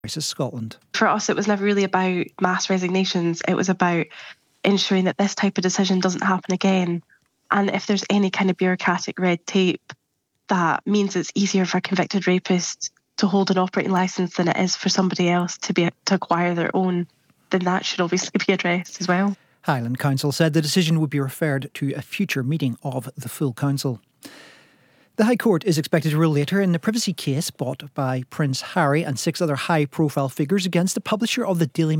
Scotland. For us, it was never really about mass resignations. It was about ensuring that this type of decision doesn't happen again. And if there's any kind of bureaucratic red tape, that means it's easier for a convicted rapist to hold an operating licence than it is for somebody else to acquire their own, then that should obviously be addressed as well. Highland Council said the decision would be referred to a future meeting of the full council. The High Court is expected to rule later in the privacy case brought by Prince Harry and 6 other high-profile figures against the publisher of the Daily